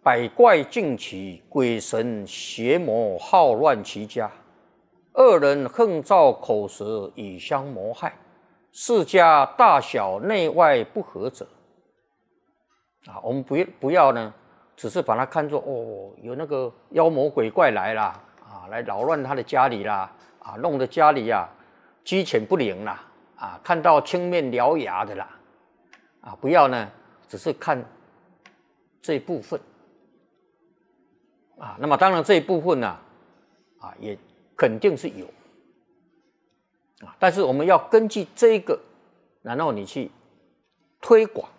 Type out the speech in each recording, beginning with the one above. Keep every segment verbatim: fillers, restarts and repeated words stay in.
百怪竞起，鬼神邪魔好乱其家。恶人横造口舌，以相谋害。世家大小内外不和者。啊，我们不不要呢，只是把它看作哦，有那个妖魔鬼怪来啦，啊，来扰乱他的家里啦，啊，弄得家里啊鸡犬不宁啦，啊，看到青面獠牙的啦，啊，不要呢，只是看这一部分，啊，那么当然这一部分呢，啊，也肯定是有，啊，但是我们要根据这个，然后你去推广。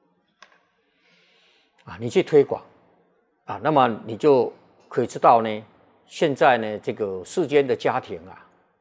啊，你去推广，啊，那么你就可以知道呢，现在呢，这个世间的家庭啊，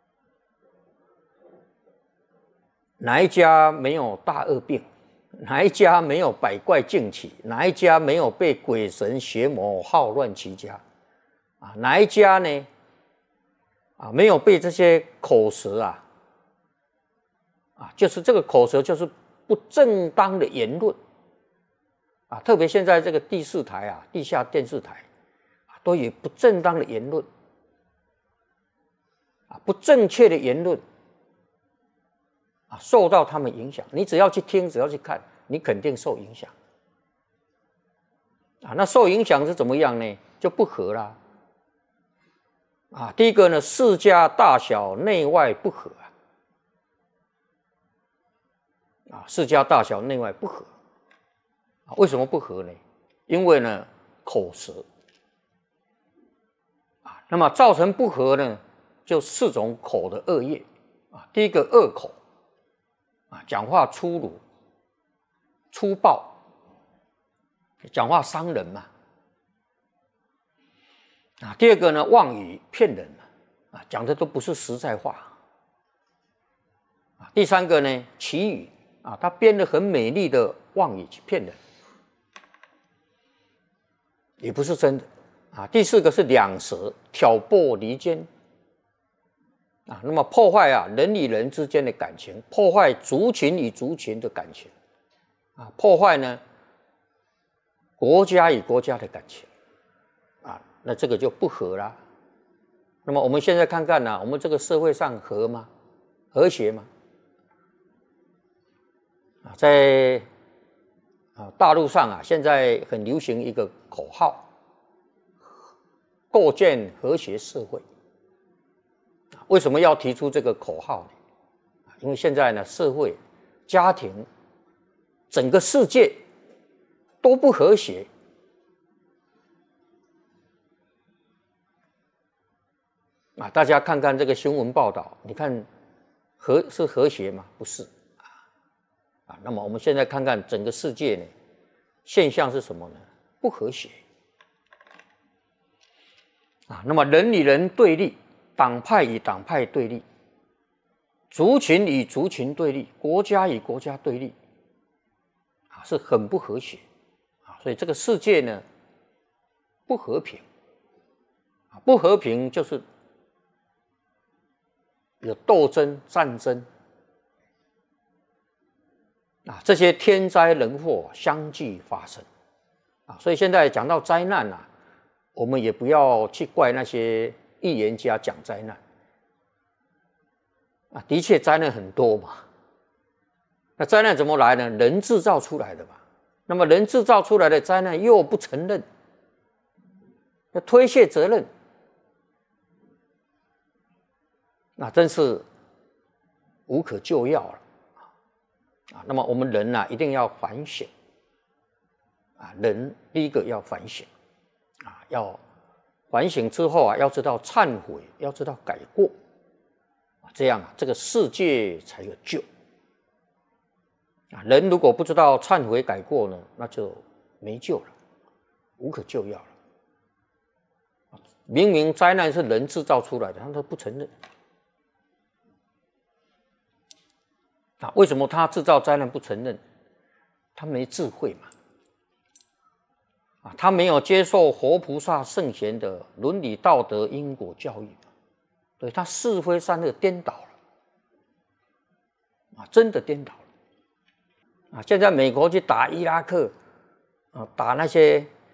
哪一家没有大恶病？哪一家没有百怪竞起？哪一家没有被鬼神邪魔好乱其家？啊，哪一家呢？啊，没有被这些口舌啊，啊，就是这个口舌，就是不正当的言论。啊，特别现在这个第四台啊，地下电视台啊，都有不正当的言论，啊，不正确的言论，啊，受到他们影响。你只要去听，只要去看，你肯定受影响。啊，那受影响是怎么样呢？就不和啦。啊，第一个呢，世家大小内外不和啊，啊，世家大小内外不和。为什么不和呢？因为呢，口舌啊，那么造成不和呢，就四种口的恶业啊。第一个恶口啊，讲话粗鲁、粗暴，讲话伤人嘛。啊，第二个呢，妄语骗人啊，讲的都不是实在话。啊，第三个呢，绮语啊，他编了很美丽的妄语去骗人。也不是真的啊。第四个是两舌，挑拨离间啊，那么破坏啊人与人之间的感情，破坏族群与族群的感情啊，破坏呢国家与国家的感情啊，那这个就不和啦。那么我们现在看看呢、啊，我们这个社会上和吗？和谐吗？啊，在啊，大陆上啊，现在很流行一个口号：构建和谐社会。为什么要提出这个口号呢？因为现在呢，社会、家庭、整个世界都不和谐。啊，大家看看这个新闻报道，你看和是和谐吗？不是。啊，那么我们现在看看整个世界呢，现象是什么呢？不和谐。啊，那么人与人对立，党派与党派对立，族群与族群对立，国家与国家对立，啊，是很不和谐。啊，所以这个世界呢，不和平。啊，不和平就是有斗争、战争。啊，这些天灾人祸相继发生，啊，所以现在讲到灾难啊，我们也不要去怪那些预言家讲灾难，啊，的确灾难很多嘛，那灾难怎么来呢？人制造出来的嘛，那么人制造出来的灾难又不承认，要推卸责任，那真是无可救药了。啊，那么我们人呢、啊，一定要反省。啊，人第一个要反省，啊，要反省之后啊，要知道忏悔，要知道改过，啊，这样啊，这个世界才有救。啊，人如果不知道忏悔改过呢，那就没救了，无可救药了。明明灾难是人制造出来的，他都不承认。啊，为什么他制造灾难不承认？他没智慧嘛。啊，他没有接受活菩萨圣贤的伦理道德因果教育，对，他是非善恶颠倒了。啊，真的颠倒了。啊，现在美国去打伊拉克，啊，打那些